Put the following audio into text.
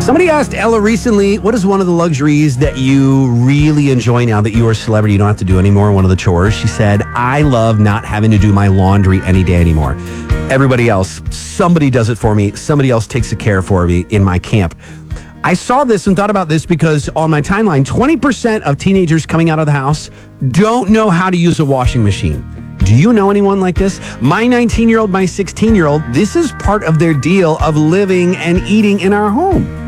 Somebody asked Ella recently, what is one of the luxuries that you really enjoy now that you are a celebrity? You don't have to do anymore. One of the chores. She said, I love not having to do my laundry any day anymore. Everybody else, somebody does it for me. Somebody else takes the care for me in my camp. I saw this and thought about this because on my timeline, 20% of teenagers coming out of the house don't know how to use a washing machine. Do you know anyone like this? My 19-year-old, my 16-year-old, this is part of their deal of living and eating in our home.